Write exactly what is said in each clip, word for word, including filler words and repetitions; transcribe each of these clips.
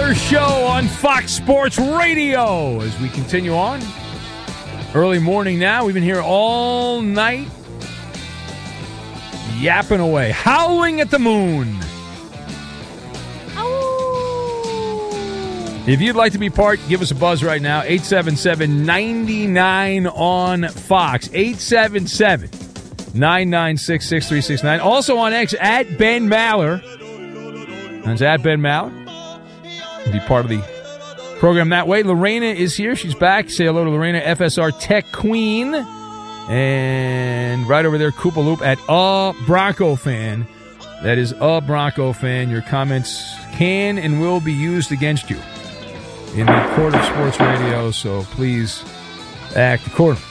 Beaver Show on Fox Sports Radio. As we continue on, early morning now. We've been here all night, yapping away, howling at the moon. Ow. If you'd like to be part, give us a buzz right now. eight seven seven, nine nine on Fox. eight seven seven, nine nine six, six three six nine. Also on X, at Ben Maller. That's at Ben Maller. Be part of the program that way. Lorena is here. She's back. Say hello to Lorena, F S R Tech Queen. And right over there, Koopa Loop at A Bronco Fan. That is A Bronco Fan. Your comments can and will be used against you in the court of sports radio, so please act accordingly.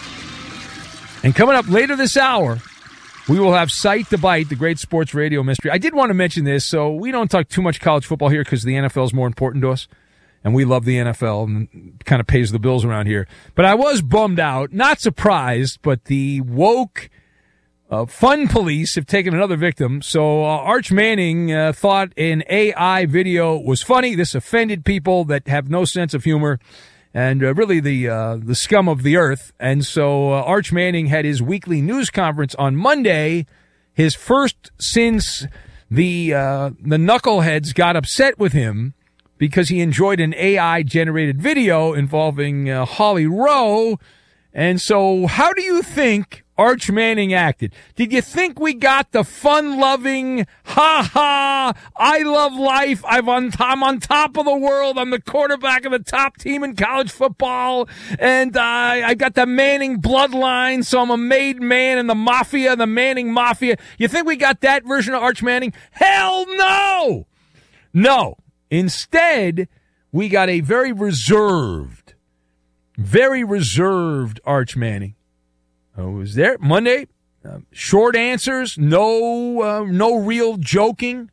And coming up later this hour, we will have Sight to Bite, the great sports radio mystery. I did want to mention this, so we don't talk too much college football here because the N F L is more important to us, and we love the N F L and kind of pays the bills around here. But I was bummed out, not surprised, but the woke uh, fun police have taken another victim. So uh, Arch Manning uh, thought an A I video was funny. This offended people that have no sense of humor. And uh, really the uh, the scum of the earth. And so uh, Arch Manning had his weekly news conference on Monday, his first since the uh, the knuckleheads got upset with him because he enjoyed an A I-generated video involving uh, Holly Rowe. And so how do you think Arch Manning acted? Did you think we got the fun-loving, ha-ha, I love life, I'm on, I'm on top of the world, I'm the quarterback of the top team in college football, and uh, I got the Manning bloodline, so I'm a made man in the mafia, the Manning mafia? You think we got that version of Arch Manning? Hell no! No. Instead, we got a very reserved, very reserved Arch Manning. I was there Monday. Uh, short answers, no, uh, no real joking,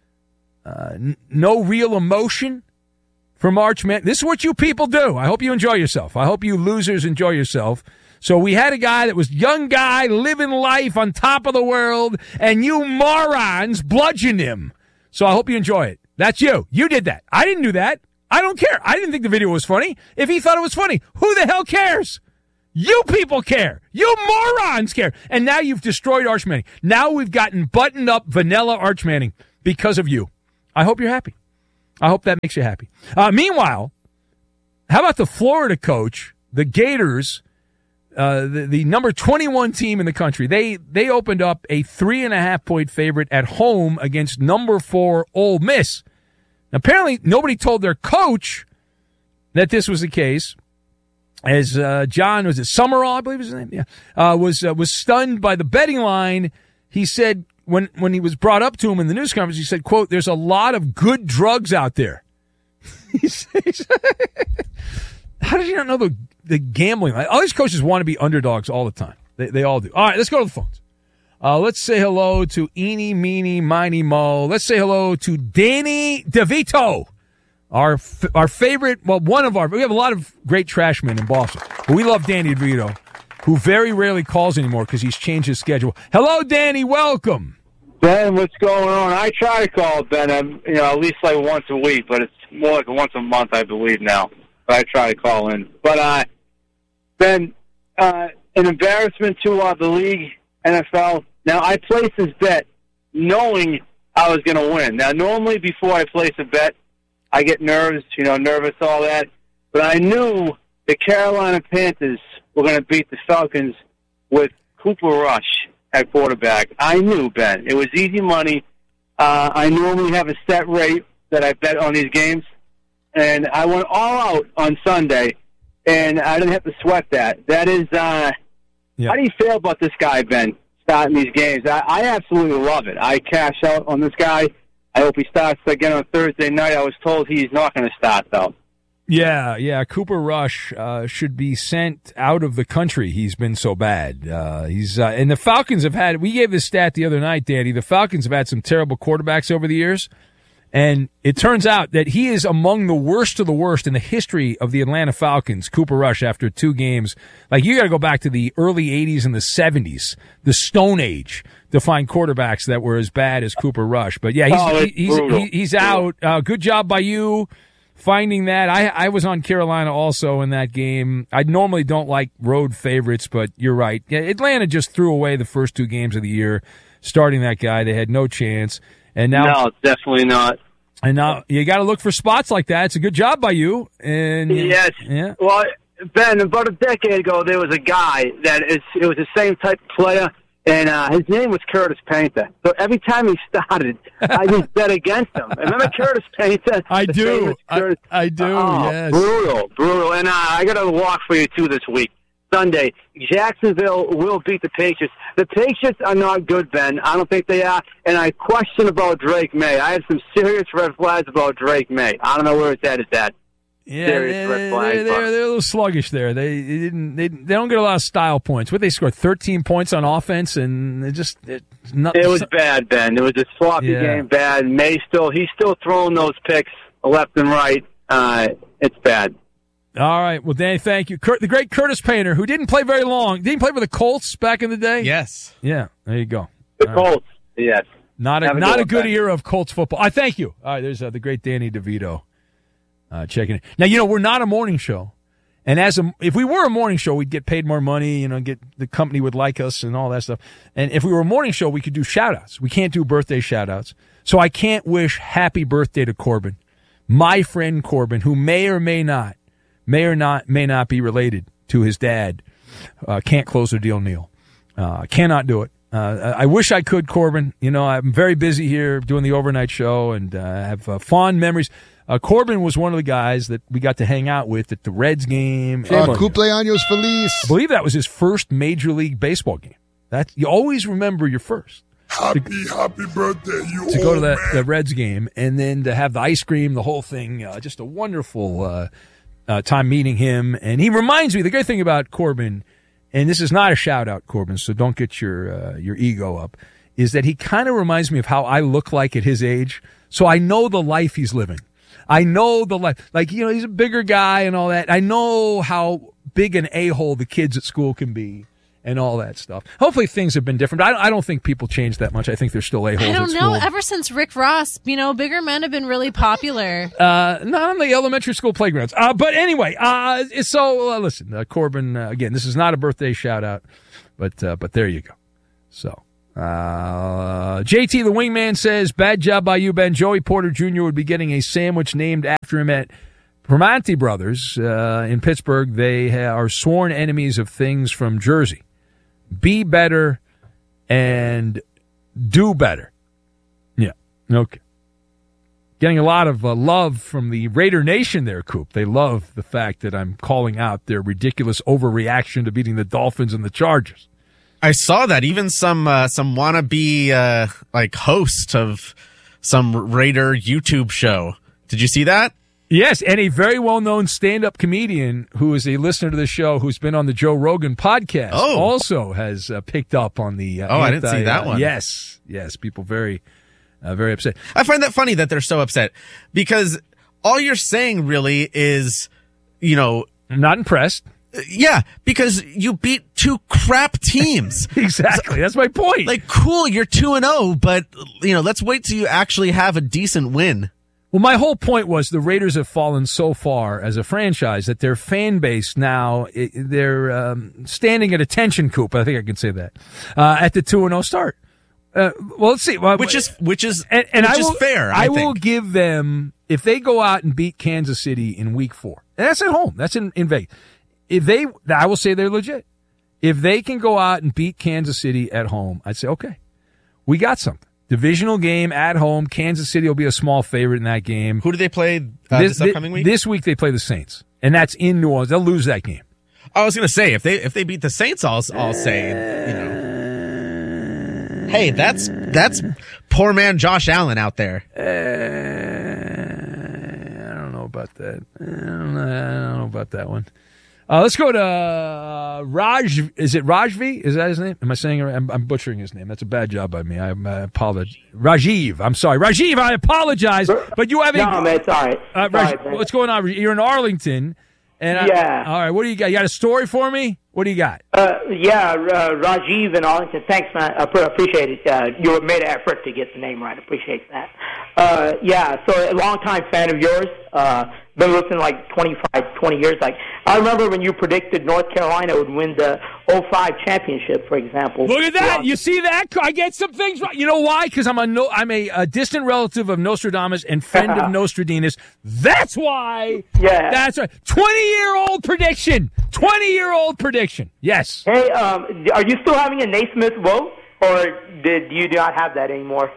uh, n- no real emotion from Arch Manning. This is what you people do. I hope you enjoy yourself. I hope you losers enjoy yourself. So we had a guy that was young guy living life on top of the world, and you morons bludgeoned him. So I hope you enjoy it. That's you. You did that. I didn't do that. I don't care. I didn't think the video was funny. If he thought it was funny, who the hell cares? You people care. You morons care. And now you've destroyed Arch Manning. Now we've gotten buttoned up vanilla Arch Manning because of you. I hope you're happy. I hope that makes you happy. Uh, meanwhile, how about the Florida coach, the Gators, uh, the, the number twenty-one team in the country? They they opened up a three and a half point favorite at home against number four Ole Miss. Apparently, nobody told their coach that this was the case. As uh, John, was it Summerall, I believe is his name? Yeah, uh, was uh, was stunned by the betting line. He said when when he was brought up to him in the news conference, he said, "quote There's a lot of good drugs out there." he said, he said, how did you not know the the gambling line? All these coaches want to be underdogs all the time. They they all do. All right, let's go to the phones. Uh, let's say hello to Eeny, Meeny, Miny, Mo. Let's say hello to Danny DeVito. Our our favorite, well, one of our, we have a lot of great trash men in Boston, but we love Danny DeVito, who very rarely calls anymore because he's changed his schedule. Hello, Danny, welcome. Ben, what's going on? I try to call Ben, um, you know, at least like once a week, but it's more like once a month, I believe now. But I try to call in. But, uh, Ben, uh, an embarrassment to uh, the league, N F L. Now, I placed this bet knowing I was going to win. Now, normally before I place a bet, I get nervous, you know, nervous, all that. But I knew the Carolina Panthers were going to beat the Falcons with Cooper Rush at quarterback. I knew, Ben. It was easy money. Uh, I normally have a set rate that I bet on these games. And I went all out on Sunday, and I didn't have to sweat that. That is, uh, yeah. How do you feel about this guy, Ben, starting these games? I, I absolutely love it. I cash out on this guy. I hope he starts again on Thursday night. I was told he's not going to start, though. Yeah, yeah. Cooper Rush uh, should be sent out of the country. He's been so bad. Uh, he's uh, and the Falcons have had. We gave this stat the other night, Danny. The Falcons have had some terrible quarterbacks over the years, and it turns out that he is among the worst of the worst in the history of the Atlanta Falcons. Cooper Rush, after two games, like you got to go back to the early eighties and the seventies, the Stone Age, to find quarterbacks that were as bad as Cooper Rush. But yeah, he's oh, he, he's he, he's out. Uh, good job by you finding that. I, I was on Carolina also in that game. I normally don't like road favorites, but you're right. Yeah, Atlanta just threw away the first two games of the year, starting that guy. They had no chance. And now, no, definitely not. And now you got to look for spots like that. It's a good job by you. And yes. Yeah. Well, Ben, about a decade ago, there was a guy that is, it was the same type of player, and uh, his name was Curtis Painter. So every time he started, I just bet against him. Remember Curtis Painter? I do. I, I do, oh, yes. Brutal, brutal. And uh, I got a walk for you, too, this week. Sunday, Jacksonville will beat the Patriots. The Patriots are not good, Ben. I don't think they are. And I question about Drake May. I have some serious red flags about Drake May. I don't know where his head is at. Yeah, they're, they're, they're, they're a little sluggish there. They, they didn't. They, they don't get a lot of style points. What they scored thirteen points on offense, and it just it, not, it was bad, Ben. It was a sloppy yeah. game. Bad. May still he's still throwing those picks left and right. Uh, it's bad. All right. Well, Danny, thank you. Kurt, the great Curtis Painter, who didn't play very long. Didn't play for the Colts back in the day. Yes. Yeah. There you go. The All Colts. Right. Yes. Not a Have not a a good Ben. era of Colts football. I thank you. All right. There's uh, the great Danny DeVito. Uh, checking it. Now, you know, we're not a morning show. And as a, if we were a morning show, we'd get paid more money, you know, get the company would like us and all that stuff. And if we were a morning show, we could do shout outs. We can't do birthday shout outs. So I can't wish happy birthday to Corbin, my friend Corbin, who may or may not, may or not, may not be related to his dad. Uh, can't close the deal, Neil. Uh, cannot do it. Uh, I wish I could, Corbin. You know, I'm very busy here doing the overnight show and uh, have uh, fond memories. Uh, Corbin was one of the guys that we got to hang out with at the Reds game. Uh, cumpleaños feliz. I believe that was his first Major League Baseball game. That you always remember your first. Happy, to, happy birthday, you To go to the, man. the Reds game and then to have the ice cream, the whole thing. Uh, just a wonderful uh, uh, time meeting him. And he reminds me, the great thing about Corbin, and this is not a shout-out, Corbin, so don't get your uh, your ego up, is that he kind of reminds me of how I look like at his age. So I know the life he's living. I know the life. Like, you know, he's a bigger guy and all that. I know how big an a-hole the kids at school can be and all that stuff. Hopefully things have been different. I don't, I don't think people change that much. I think they're still a-holes I don't at know. school. Ever since Rick Ross, you know, bigger men have been really popular. Uh, not on the elementary school playgrounds. Uh, but anyway, uh, so uh, listen, uh, Corbin, uh, again, this is not a birthday shout out, but, uh, but there you go. So, uh, J T the Wingman says, bad job by you, Ben. Joey Porter Junior would be getting a sandwich named after him at Primanti Brothers, uh, in Pittsburgh. They ha- are sworn enemies of things from Jersey. Be better and do better. Yeah. Okay. Getting a lot of uh, love from the Raider Nation there, Coop. They love the fact that I'm calling out their ridiculous overreaction to beating the Dolphins and the Chargers. I saw that. Even some uh, some wannabe uh, like host of some Raider YouTube show. Did you see that? Yes, and a very well-known stand-up comedian who is a listener to the show, who's been on the Joe Rogan podcast, oh. also has uh, picked up on the. Uh, oh, anti, I didn't see that uh, one. Yes, yes, people very, uh, very upset. I find that funny that they're so upset because all you're saying really is, you know, I'm not impressed. Yeah, because you beat two crap teams. Exactly. That's my point. Like, cool, you're two and oh, but, you know, let's wait till you actually have a decent win. Well, my whole point was the Raiders have fallen so far as a franchise that their fan base now, it, they're um, standing at attention, Coop. I think I can say that, uh, at the two and oh start. Uh, well, let's see. Well, which is, which is, and, and which I will, is fair, I, I think. will give them, if they go out and beat Kansas City in week four, and that's at home, that's in, in Vegas. If they, I will say they're legit. If they can go out and beat Kansas City at home, I'd say, okay, we got something. Divisional game at home. Kansas City will be a small favorite in that game. Who do they play uh, this, this upcoming week? This week they play the Saints, and that's in New Orleans. They'll lose that game. I was going to say, if they if they beat the Saints, I'll, I'll say, you know. Hey, that's that's poor man Josh Allen out there. Uh, I don't know about that. I don't know, I don't know about that one. Uh, let's go to uh, Raj. Is it Rajvi? Is that his name? Am I saying it right? I'm, I'm butchering his name. That's a bad job by me. I, I apologize. Rajiv. I'm sorry. Rajiv, I apologize. But you have a... No, man, it's all right. Uh, Sorry, Raj, man. what's going on? You're in Arlington. And I, Yeah. all right. What do you got? You got a story for me? What do you got? Uh, yeah, uh, Rajiv in Arlington. Thanks, man. I pre- appreciate it. Uh, you made an effort to get the name right. Appreciate that. Uh, yeah, so a longtime fan of yours. Uh, been listening like twenty-five, twenty years. Like I remember when you predicted North Carolina would win the oh five championship, for example. Look at that! You see that? I get some things right. You know why? Because I'm a no, I'm a, a distant relative of Nostradamus and friend of Nostradamus. That's why. Yeah. That's right. twenty-year-old prediction. twenty-year-old prediction. Yes. Hey, um, are you still having a Naismith vote, or did you not have that anymore?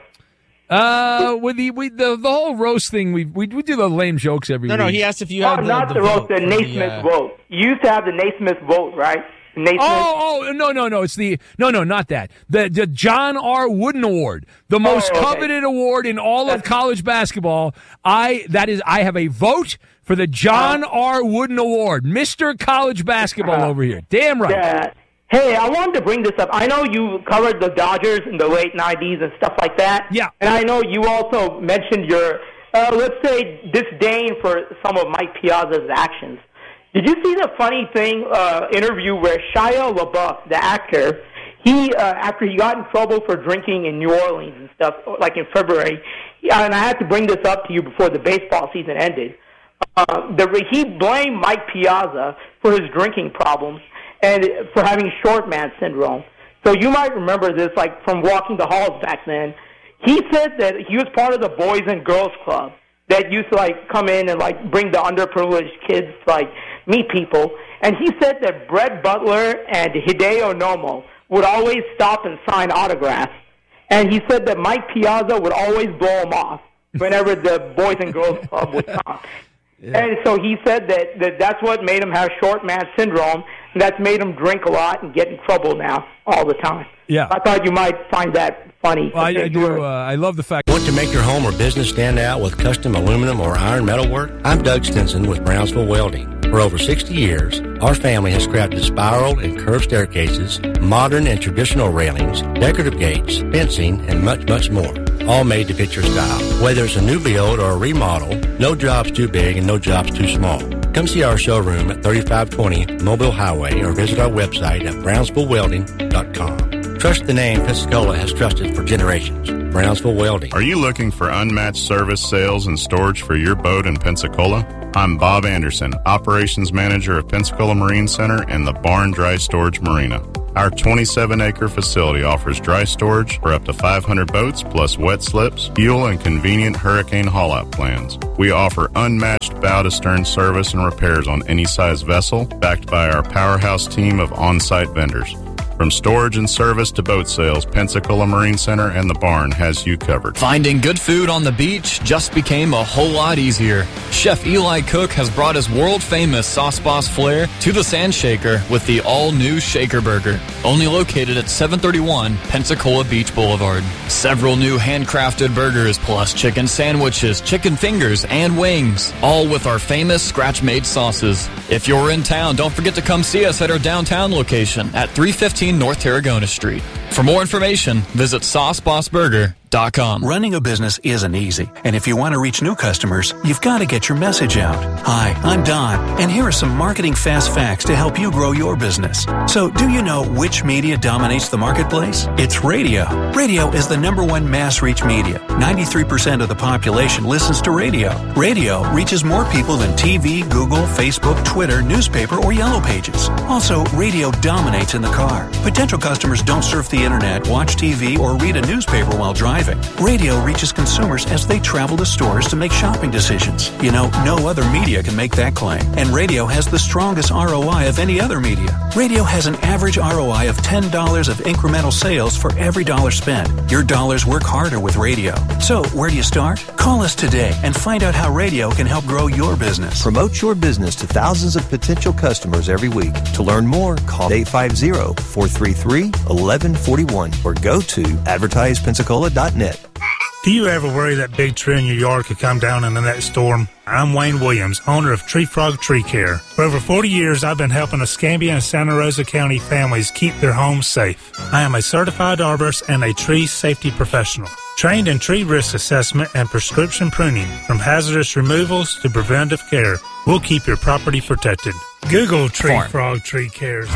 Uh, with the we the, the whole roast thing, we we we do the lame jokes every No, week. no, he asked if you Oh, had the, not the, the, vote vote, the for Naismith the, uh, vote. You used to have the Naismith vote, right? Naismith. Oh, oh, no, no, no. It's the, no, no, not that. The, the John R. Wooden Award, the most oh, okay. coveted award in all of college basketball. I, that is, I have a vote for the John uh, R. Wooden Award. Mister College Basketball uh, over here. Damn right. Yeah. Hey, I wanted to bring this up. I know you covered the Dodgers in the late nineties and stuff like that. Yeah. And I know you also mentioned your, uh, let's say, disdain for some of Mike Piazza's actions. Did you see the funny thing, uh, interview where Shia LaBeouf, the actor, he, uh, after he got in trouble for drinking in New Orleans and stuff, like in February, yeah, and I had to bring this up to you before the baseball season ended, uh, the, he blamed Mike Piazza for his drinking problems and for having short man syndrome. So you might remember this, like, from walking the halls back then. He said that he was part of the Boys and Girls Club that used to, like, come in and, like, bring the underprivileged kids to, like, meet people. And he said that Brett Butler and Hideo Nomo would always stop and sign autographs. And he said that Mike Piazza would always blow him off whenever the Boys and Girls Club would come. Yeah. And so he said that, that that's what made him have short man syndrome, and that's made him drink a lot and get in trouble now all the time. Yeah. I thought you might find that funny. Well, I, I do. Uh, I love the fact. Want to make your home or business stand out with custom aluminum or iron metal work? I'm Doug Stinson with Brownsville Welding. For over sixty years, our family has crafted spiral and curved staircases, modern and traditional railings, decorative gates, fencing, and much, much more. All made to fit your style. Whether it's a new build or a remodel, no job's too big and no job's too small. Come see our showroom at thirty-five twenty Mobile Highway or visit our website at brownsville welding dot com. Trust the name Pensacola has trusted for generations. Brownsville Welding. Are you looking for unmatched service, sales, and storage for your boat in Pensacola? I'm Bob Anderson, Operations Manager of Pensacola Marine Center and the Barn Dry Storage Marina. Our twenty-seven acre facility offers dry storage for up to five hundred boats, plus wet slips, fuel, and convenient hurricane haul-out plans. We offer unmatched bow-to-stern service and repairs on any size vessel, backed by our powerhouse team of on-site vendors. From storage and service to boat sales, Pensacola Marine Center and the Barn has you covered. Finding good food on the beach just became a whole lot easier. Chef Eli Cook has brought his world-famous Sauce Boss flair to the Sand Shaker with the all-new Shaker Burger, only located at seven thirty-one Pensacola Beach Boulevard. Several new handcrafted burgers, plus chicken sandwiches, chicken fingers, and wings, all with our famous scratch-made sauces. If you're in town, don't forget to come see us at our downtown location at three fifteen North Tarragona Street. For more information, visit sauce boss burger dot com. Running a business isn't easy, and if you want to reach new customers, you've got to get your message out. Hi, I'm Don, and here are some marketing fast facts to help you grow your business. So, do you know which media dominates the marketplace? It's radio. Radio is the number one mass reach media. ninety-three percent of the population listens to radio. Radio reaches more people than T V, Google, Facebook, Twitter, newspaper, or Yellow Pages. Also, radio dominates in the car. Potential customers don't surf the internet, watch T V, or read a newspaper while driving. Radio reaches consumers as they travel to stores to make shopping decisions. You know, no other media can make that claim. And radio has the strongest R O I of any other media. Radio has an average R O I of ten dollars of incremental sales for every dollar spent. Your dollars work harder with radio. So, where do you start? Call us today and find out how radio can help grow your business. Promote your business to thousands of potential customers every week. To learn more, call eight five zero, four three three, one one four one or go to advertise pensacola dot net. Do you ever worry that big tree in your yard could come down in the next storm? I'm Wayne Williams, owner of Tree Frog Tree Care. For over forty years, I've been helping Escambia and Santa Rosa County families keep their homes safe. I am a certified arborist and a tree safety professional, trained in tree risk assessment and prescription pruning, from hazardous removals to preventive care. We'll keep your property protected. Google Tree Farm. Frog Tree Cares.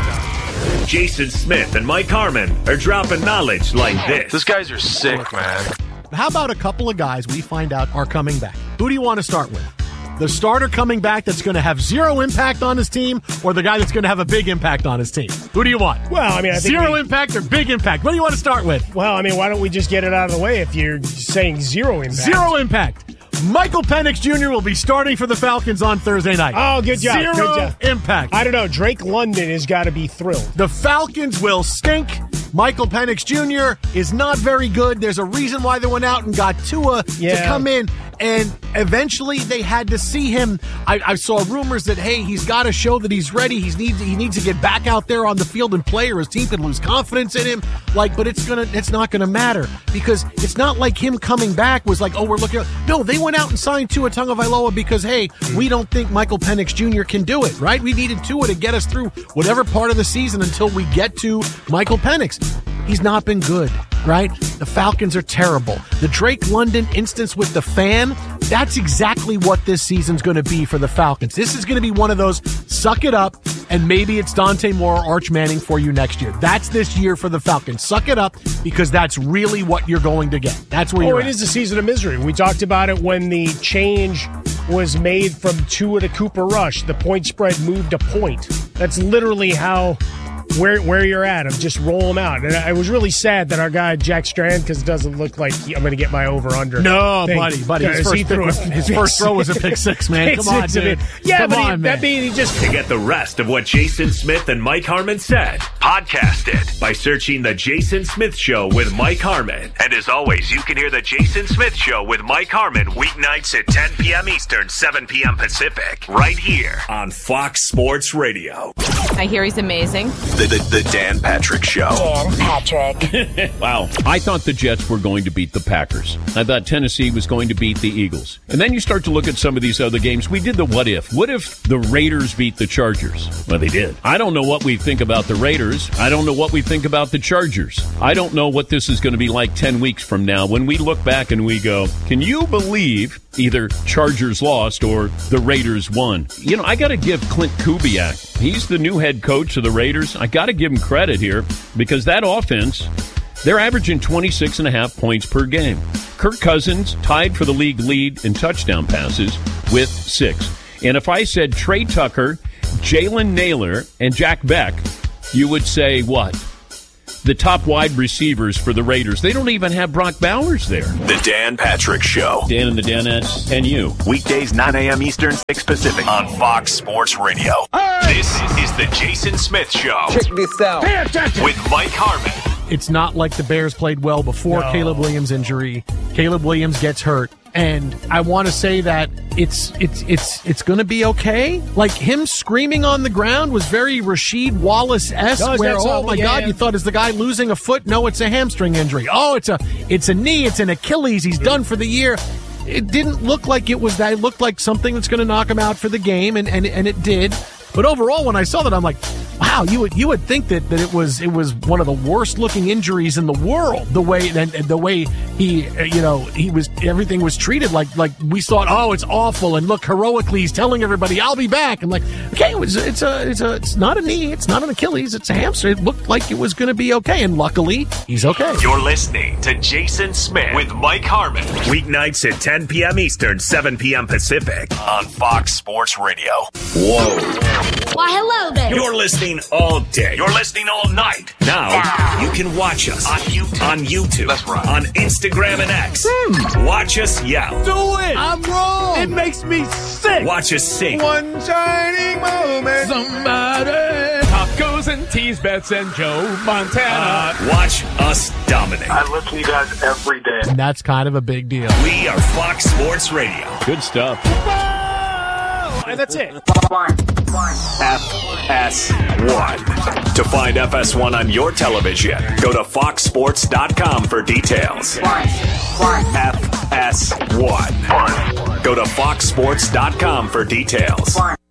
Jason Smith and Mike Harmon are dropping knowledge like this. These guys are sick, man. How about a couple of guys we find out are coming back? Who do you want to start with? the starter coming back that's going to have zero impact on his team, or the guy that's going to have a big impact on his team? Who do you want? Well, I mean, I think zero we, impact or big impact? What do you want to start with? Well, I mean, why don't we just get it out of the way if you're saying zero impact? Zero impact. Michael Penix Junior will be starting for the Falcons on Thursday night. Oh, good job. Zero good job. impact. I don't know. Drake London has got to be thrilled. The Falcons will stink. Michael Penix Junior is not very good. There's a reason why they went out and got Tua Yeah. to come in. And eventually they had to see him. I, I saw rumors that, hey, he's got to show that he's ready. He's needs, he needs to get back out there on the field and play, or his team could lose confidence in him. Like, but it's gonna, it's not gonna matter, because it's not like him coming back was like, oh, we're looking. No, they went out and signed Tua Tagovailoa because, hey, we don't think Michael Penix Junior can do it. Right? We needed Tua to get us through whatever part of the season until we get to Michael Penix. He's not been good, right? The Falcons are terrible. The Drake London instance with the fan, that's exactly what this season's going to be for the Falcons. This is going to be one of those suck it up, and maybe it's Dante Moore or Arch Manning for you next year. That's this year for the Falcons. Suck it up, because that's really what you're going to get. That's where Oh, you're it at. is a season of misery. We talked about it when the change was made from Tua to Cooper Rush. The point spread moved a point. That's literally how where where you're at of just roll them out. And I was really sad that our guy Jack Strand, because it doesn't look like I'm going to get my over under. No, buddy, buddy. His first, pick was, his first throw was a pick six, man. Pick Come on, six, I mean. dude. Yeah, Come but on, he, man. that means he just To get the rest of what Jason Smith and Mike Harmon said, podcast it by searching The Jason Smith Show with Mike Harmon. And as always, you can hear The Jason Smith Show with Mike Harmon weeknights at ten p.m. Eastern, seven p.m. Pacific, right here on Fox Sports Radio. I hear he's amazing. The, the, the Dan Patrick Show. Dan Patrick. Wow. I thought the Jets were going to beat the Packers. I thought Tennessee was going to beat the Eagles. And then you start to look at some of these other games. We did the what if. What if the Raiders beat the Chargers? Well, they did. I don't know what we think about the Raiders. I don't know what we think about the Chargers. I don't know what this is going to be like ten weeks from now when we look back and we go, can you believe either Chargers lost or the Raiders won? You know, I got to give Clint Kubiak, he's the new head coach of the Raiders. I got to give him credit here, because that offense, they're averaging twenty-six and a half points per game. Kirk Cousins tied for the league lead in touchdown passes with six. And if I said Trey Tucker, Jalen Naylor, and Jack Beck, you would say what? The top wide receivers for the Raiders. They don't even have Brock Bowers there. The Dan Patrick Show. Dan and the Danettes and you. Weekdays, nine a.m. Eastern, six Pacific on Fox Sports Radio. This is the Jason Smith Show. Check this out. Pay attention. With Mike Harmon. It's not like the Bears played well before No. Caleb Williams' injury. Caleb Williams gets hurt. And I want to say that it's it's it's it's going to be okay. Like, him screaming on the ground was very Rasheed Wallace-esque, Does where, that oh sound- my yeah. God, you thought, is the guy losing a foot? No, it's a hamstring injury. Oh, it's a it's a knee, it's an Achilles. He's done for the year. It didn't look like it was that. It looked like something that's going to knock him out for the game, and, and, and it did. But overall, when I saw that, I'm like, wow, you would you would think that, that it was it was one of the worst looking injuries in the world. The way and, and the way he uh, you know he was everything was treated like like we thought, oh, it's awful, and look, heroically he's telling everybody, I'll be back. I'm like, okay, it was, it's a it's a it's not a knee, it's not an Achilles, it's a hamstring. It looked like it was going to be okay, and luckily he's okay. You're listening to Jason Smith with Mike Harmon. Weeknights at ten p.m. Eastern, seven p.m. Pacific on Fox Sports Radio. Whoa. Why, hello there. You're listening all day. You're listening all night. Now, you can watch us on YouTube. On YouTube. That's right. On Instagram and X. Hmm. Watch us yell. Do it. I'm wrong. It makes me sick. Watch us sing. One shining moment. Somebody. Tacos and teas, bets and Joe Montana. Uh, watch us dominate. I listen to you guys every day. And that's kind of a big deal. We are Fox Sports Radio. Good stuff. And that's it. F S one. To find F S one on your television, go to fox sports dot com for details. F S one. Go to fox sports dot com for details.